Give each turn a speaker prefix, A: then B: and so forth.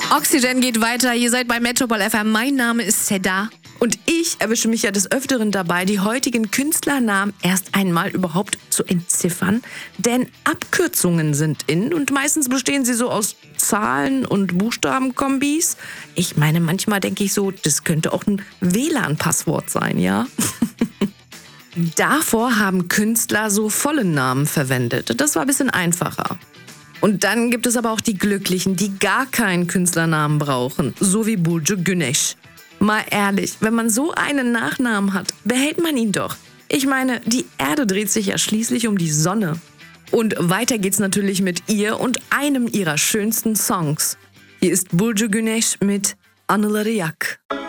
A: Oxygen geht weiter. Ihr seid bei Metropol FM. Mein Name ist Seda. Und ich erwische mich ja des Öfteren dabei, die heutigen Künstlernamen erst einmal überhaupt zu entziffern. Denn Abkürzungen sind in und meistens bestehen sie so aus Zahlen- und Buchstabenkombis. Ich meine, manchmal denke ich so, das könnte auch ein WLAN-Passwort sein, ja? Davor haben Künstler so volle Namen verwendet. Das war ein bisschen einfacher. Und dann gibt es aber auch die Glücklichen, die gar keinen Künstlernamen brauchen, so wie Burcu Güneş. Mal ehrlich, wenn man so einen Nachnamen hat, behält man ihn doch. Ich meine, die Erde dreht sich ja schließlich um die Sonne. Und weiter geht's natürlich mit ihr und einem ihrer schönsten Songs. Hier ist Burcu Güneş mit Anıları Yak.